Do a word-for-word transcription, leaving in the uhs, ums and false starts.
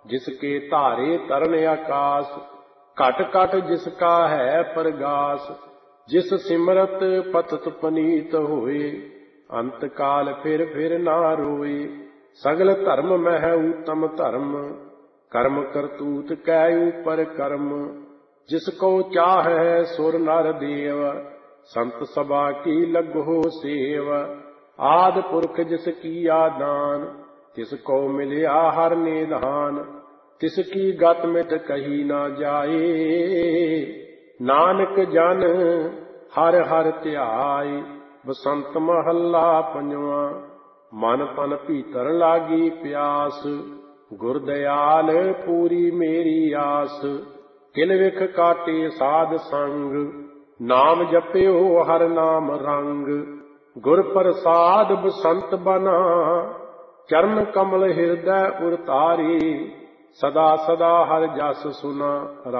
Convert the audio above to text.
जिसके धारे तरन आकाश, घट घट जिसका है परगास। जिस सिमरत पतत पनीत होए, अंत काल फिर फिर ना रोए। सगल धर्म मह उत्तम धर्म, कर्म करतूत कै ऊपर कर्म। जिसको चाह है सुर नर देव, संत सभा की लगो सेव। आद पुरख जिस किया दान, तिसको मिलिया हर निधान। तिसकी गत मिट कही ना जाए, नानक जन हर हर ध्याय। बसंत महला पंजवा। मन तन भीतर लागी प्यास, गुर दयाल पूरी मेरी आस। किल विख काटे साध संग, नाम जप्यो हर नाम रंग। गुर प्रसाद बसंत बना, चरण कमल हृदय उरतारी। सदा सदा हर जस सुना।